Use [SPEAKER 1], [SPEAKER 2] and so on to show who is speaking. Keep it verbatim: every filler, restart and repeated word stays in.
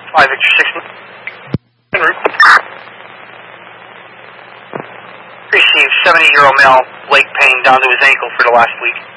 [SPEAKER 1] five Victor six. En route. Received seventy-year-old male, leg pain down to his ankle for the last week.